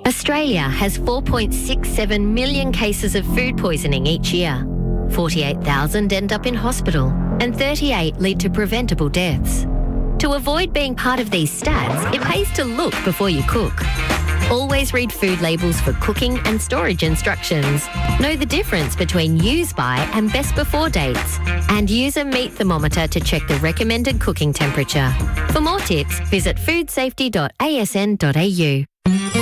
Australia has 4.67 million cases of food poisoning each year. 48,000 end up in hospital and 38 lead to preventable deaths. To avoid being part of these stats, it pays to look before you cook. Always read food labels for cooking and storage instructions. Know the difference between use by and best before dates. And use a meat thermometer to check the recommended cooking temperature. For more tips, visit foodsafety.asn.au.